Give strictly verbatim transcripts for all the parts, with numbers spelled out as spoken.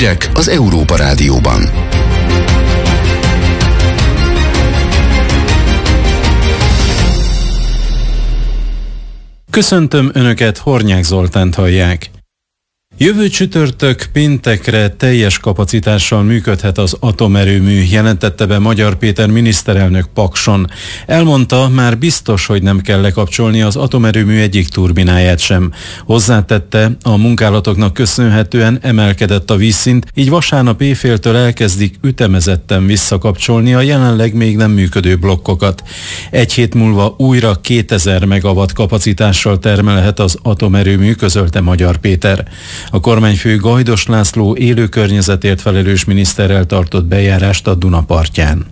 Hírek az Európa Rádióban. Köszöntöm Önöket, Hornyák Zoltánt hallják. Jövő csütörtök péntekre teljes kapacitással működhet az atomerőmű, jelentette be Magyar Péter miniszterelnök Pakson. Elmondta, már biztos, hogy nem kell lekapcsolni az atomerőmű egyik turbináját sem. Hozzátette, a munkálatoknak köszönhetően emelkedett a vízszint, így vasárnap éjféltől elkezdik ütemezetten visszakapcsolni a jelenleg még nem működő blokkokat. Egy hét múlva újra kétezer megawatt kapacitással termelhet az atomerőmű, közölte Magyar Péter. A kormányfő Gajdos László élő környezetért felelős miniszterrel tartott bejárást a Duna partján.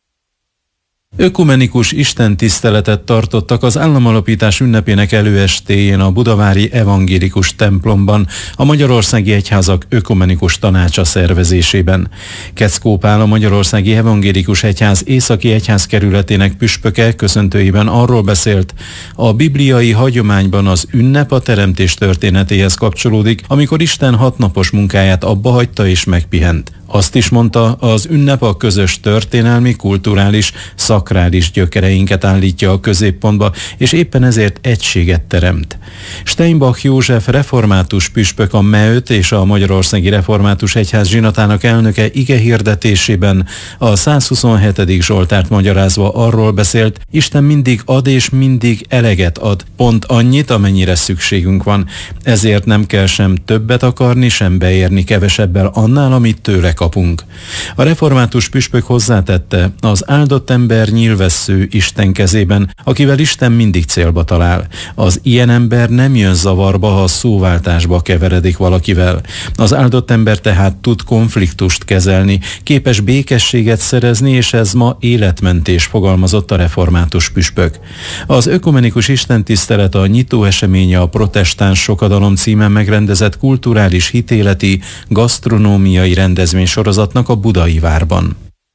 Ökumenikus istentiszteletet tartottak az államalapítás ünnepének előestéjén a budavári evangélikus templomban, a Magyarországi Egyházak Ökumenikus Tanácsa szervezésében. Keckó Pál, a Magyarországi Evangélikus Egyház északi egyházkerületének püspöke köszöntőiben arról beszélt, a bibliai hagyományban az ünnep a teremtés történetéhez kapcsolódik, amikor Isten hatnapos munkáját abba hagyta és megpihent. Azt is mondta, az ünnep a közös történelmi, kulturális, szakrális gyökereinket állítja a középpontba, és éppen ezért egységet teremt. Steinbach József református püspök, a MEÖT és a Magyarországi Református Egyház zsinatának elnöke ige hirdetésében a százhuszonhetedik Zsoltárt magyarázva arról beszélt, Isten mindig ad és mindig eleget ad, pont annyit, amennyire szükségünk van. Ezért nem kell sem többet akarni, sem beérni kevesebbel annál, amit tőle kapunk. A református püspök hozzátette, az áldott ember nyílvessző Isten kezében, akivel Isten mindig célba talál. Az ilyen ember nem jön zavarba, ha szóváltásba keveredik valakivel. Az áldott ember tehát tud konfliktust kezelni, képes békességet szerezni, és ez ma életmentés, fogalmazott a református püspök. Az ökumenikus istentisztelet a nyitó eseménye a Protestáns Sokadalom címen megrendezett kulturális, hitéleti, gasztronómiai rendezvény sorozatnak a Budai Várban.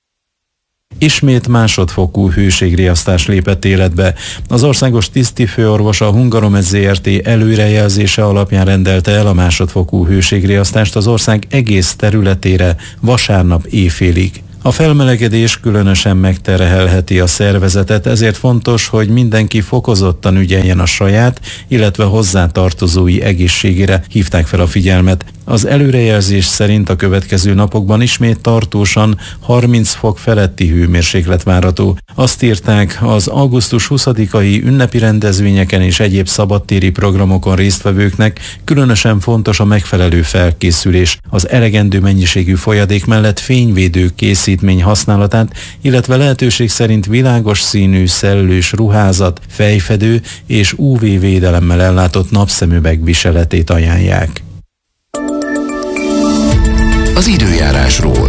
Ismét másodfokú hőségriasztás lépett életbe. Az országos tisztifőorvos, a Hungaromed Zrt. Előrejelzése alapján rendelte el a másodfokú hőségriasztást az ország egész területére vasárnap éjfélig. A felmelegedés különösen megterhelheti a szervezetet, ezért fontos, hogy mindenki fokozottan ügyeljen a saját, illetve hozzátartozói egészségére, hívták fel a figyelmet. Az előrejelzés szerint a következő napokban ismét tartósan harminc fok feletti hőmérséklet várható. Azt írták, az augusztus huszadikai ünnepi rendezvényeken és egyéb szabadtéri programokon résztvevőknek különösen fontos a megfelelő felkészülés, az elegendő mennyiségű folyadék mellett fényvédő készítmény használatát, illetve lehetőség szerint világos színű, szellős ruházat, fejfedő és ú vé védelemmel ellátott napszemüveg viseletét ajánlják. Az időjárásról.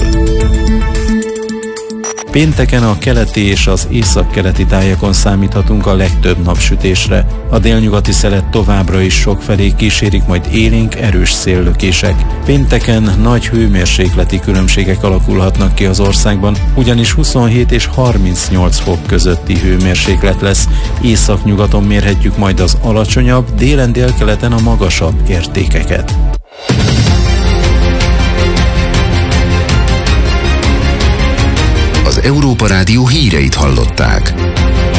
Pénteken a keleti és az északkeleti tájakon számíthatunk a legtöbb napsütésre. A délnyugati szelet továbbra is sokfelé kísérik, majd élénk, erős széllökések. Pénteken nagy hőmérsékleti különbségek alakulhatnak ki az országban, ugyanis huszonhét és harmincnyolc fok közötti hőmérséklet lesz. Északnyugaton mérhetjük majd az alacsonyabb, délen-délkeleten a magasabb értékeket. Az Európa Rádió híreit hallották.